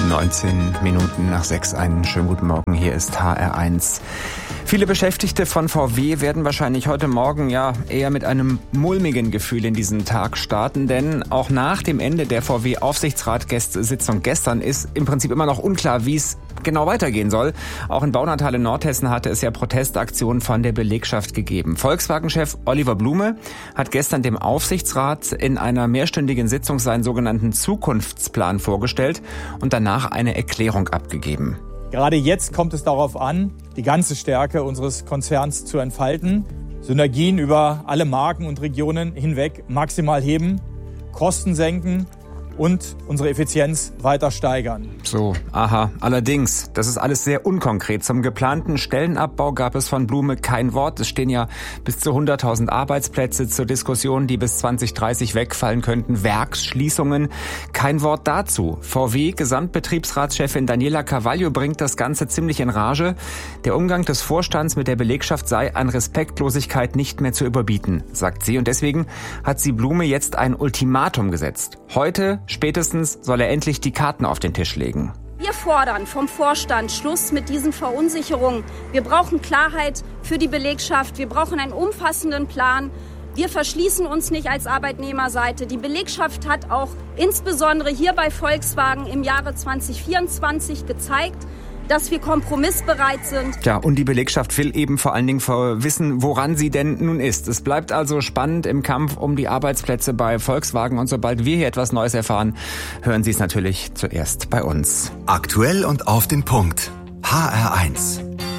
19 Minuten nach 6. Einen schönen guten Morgen. Hier ist HR1. Viele Beschäftigte von VW werden wahrscheinlich heute Morgen eher mit einem mulmigen Gefühl in diesen Tag starten, denn auch nach dem Ende der VW-Aufsichtsratssitzung gestern ist im Prinzip immer noch unklar, wie es genau weitergehen soll. Auch in Baunatal in Nordhessen hatte es ja Protestaktionen von der Belegschaft gegeben. Volkswagen-Chef Oliver Blume hat gestern dem Aufsichtsrat in einer mehrstündigen Sitzung seinen sogenannten Zukunftsplan vorgestellt und danach eine Erklärung abgegeben. Gerade jetzt kommt es darauf an, die ganze Stärke unseres Konzerns zu entfalten, Synergien über alle Marken und Regionen hinweg maximal heben, Kosten senken und unsere Effizienz weiter steigern. So, aha. Allerdings, das ist alles sehr unkonkret. Zum geplanten Stellenabbau gab es von Blume kein Wort. Es stehen ja bis zu 100.000 Arbeitsplätze zur Diskussion, die bis 2030 wegfallen könnten. Werksschließungen, kein Wort dazu. VW-Gesamtbetriebsratschefin Daniela Carvalho bringt das Ganze ziemlich in Rage. Der Umgang des Vorstands mit der Belegschaft sei an Respektlosigkeit nicht mehr zu überbieten, sagt sie. Und deswegen hat sie Blume jetzt ein Ultimatum gesetzt. Heute spätestens soll er endlich die Karten auf den Tisch legen. Wir fordern vom Vorstand Schluss mit diesen Verunsicherungen. Wir brauchen Klarheit für die Belegschaft. Wir brauchen einen umfassenden Plan. Wir verschließen uns nicht als Arbeitnehmerseite. Die Belegschaft hat auch insbesondere hier bei Volkswagen im Jahre 2024 gezeigt, dass wir kompromissbereit sind. Ja, und die Belegschaft will eben vor allen Dingen wissen, woran sie denn nun ist. Es bleibt also spannend im Kampf um die Arbeitsplätze bei Volkswagen. Und sobald wir hier etwas Neues erfahren, hören Sie es natürlich zuerst bei uns. Aktuell und auf den Punkt. HR1.